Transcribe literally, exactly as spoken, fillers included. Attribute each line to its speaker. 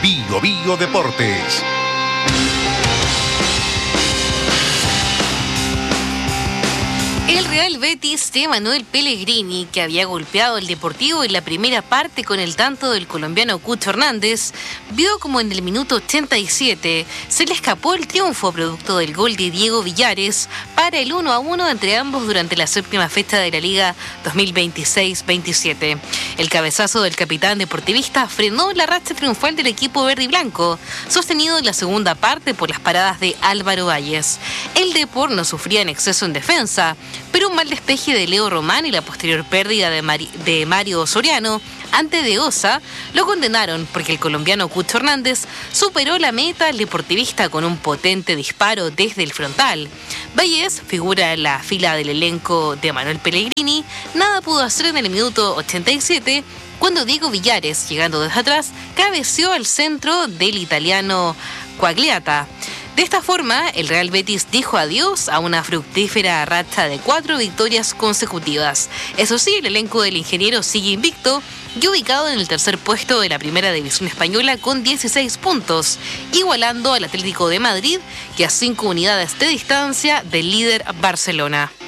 Speaker 1: Bio Bio Deportes.
Speaker 2: El Real Betis de Manuel Pellegrini, que había golpeado al Deportivo en la primera parte con el tanto del colombiano Cucho Hernández, vio como en el minuto ochenta y siete se le escapó el triunfo producto del gol de Diego Villares para el uno a uno entre ambos durante la séptima fecha de la Liga dos mil veintiséis veintisiete. El cabezazo del capitán deportivista frenó la racha triunfal del equipo verde y blanco, sostenido en la segunda parte por las paradas de Álvaro Valles. El Depor no sufría en exceso en defensa, pero un mal despeje de Leo Román y la posterior pérdida de, Mari- de Mario Soriano ante De Osa lo condenaron porque el colombiano Cucho Hernández superó la meta al deportivista con un potente disparo desde el frontal. Valles figura en la fila del elenco de Manuel Pellegrini, nada pudo hacer en el minuto ochenta y siete cuando Diego Villares, llegando desde atrás, cabeceó al centro del italiano Quagliata. De esta forma, el Real Betis dijo adiós a una fructífera racha de cuatro victorias consecutivas. Eso sí, el elenco del ingeniero sigue invicto y ubicado en el tercer puesto de la primera división española con dieciséis puntos, igualando al Atlético de Madrid y a cinco unidades de distancia del líder Barcelona.